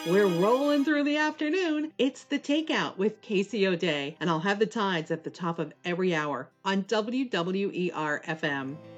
We're rolling through the afternoon. It's The Takeout with Casey O'Day, and I'll have the tides at the top of every hour on WWER FM.